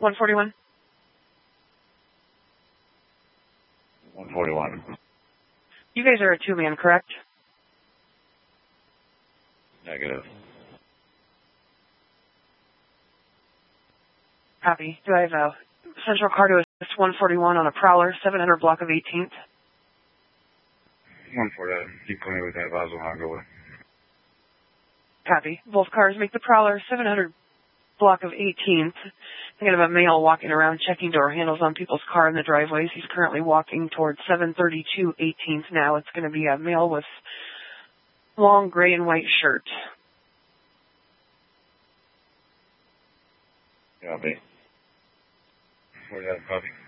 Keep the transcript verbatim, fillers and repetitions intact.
one forty-one. one forty-one. You guys are a two-man, correct? Negative. Copy. Do I have a central car to assist one forty-one on a Prowler, seven hundred block of eighteenth? one forty-one. Keep coming with that Basel Hongo. Copy. Both cars make the Prowler, seven hundred block of eighteenth. I have a male walking around checking door handles on people's car in the driveways. He's currently walking towards seven thirty-two eighteenth now. It's going to be a male with long gray and white shirt. Copy. forty-one, copy.